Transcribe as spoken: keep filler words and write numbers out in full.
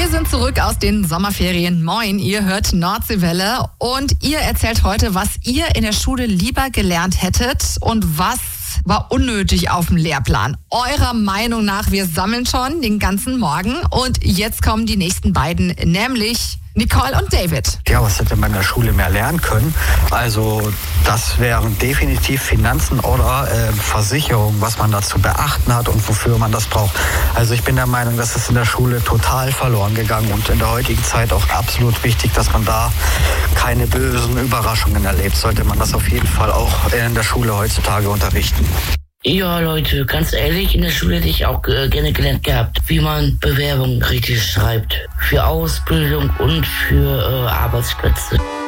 sind zurück aus den Sommerferien. Moin, ihr hört Nordseewelle und ihr erzählt heute, was ihr in der Schule lieber gelernt hättet und was war unnötig auf dem Lehrplan. Eurer Meinung nach, wir sammeln schon den ganzen Morgen und jetzt kommen die nächsten beiden, nämlich Nicole und David. Ja, was hätte man in der Schule mehr lernen können? Also das wären definitiv Finanzen oder äh, Versicherung, was man da zu beachten hat und wofür man das braucht. Also ich bin der Meinung, das ist in der Schule total verloren gegangen und in der heutigen Zeit auch absolut wichtig, dass man da keine bösen Überraschungen erlebt. Sollte man das auf jeden Fall auch in der Schule heutzutage unterrichten. Ja, Leute, ganz ehrlich, in der Schule hätte ich auch äh, gerne gelernt gehabt, wie man Bewerbungen richtig schreibt. Für Ausbildung und für äh, Arbeitsplätze.